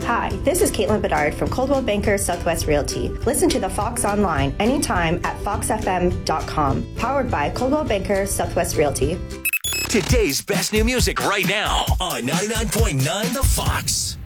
Hi, this is Caitlin Bedard from Coldwell Banker Southwest Realty. Listen to the Fox online anytime at foxfm.com. Powered by Coldwell Banker Southwest Realty. Today's best new music right now on 99.9 The Fox.